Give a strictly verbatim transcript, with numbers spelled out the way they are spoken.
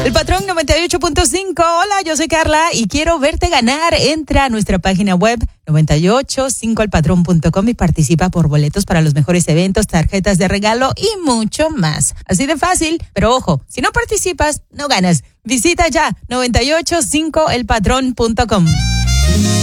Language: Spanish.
El Patrón noventa y ocho punto cinco. Hola, yo soy Carla y quiero verte ganar. Entra a nuestra página web noventa y ocho punto cinco el patrón punto com y participa por boletos para los mejores eventos, tarjetas de regalo y mucho más. Así de fácil, pero ojo, si no participas, no ganas. Visita ya noventa y ocho punto cinco el patrón punto com.